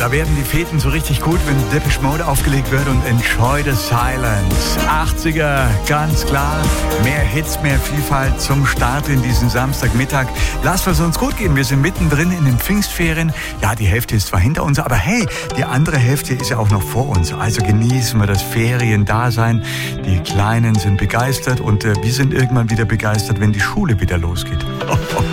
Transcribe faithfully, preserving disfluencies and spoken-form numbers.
Da werden die Feten so richtig gut, wenn Depeche Mode aufgelegt wird und Enjoy the Silence. achtziger, ganz klar. Mehr Hits, mehr Vielfalt zum Start in diesen Samstagmittag. Lasst es uns gut gehen. Wir sind mittendrin in den Pfingstferien. Ja, die Hälfte ist zwar hinter uns, aber hey, die andere Hälfte ist ja auch noch vor uns. Also genießen wir das Feriendasein. Die Kleinen sind begeistert und äh, wir sind irgendwann wieder begeistert, wenn die Schule wieder losgeht.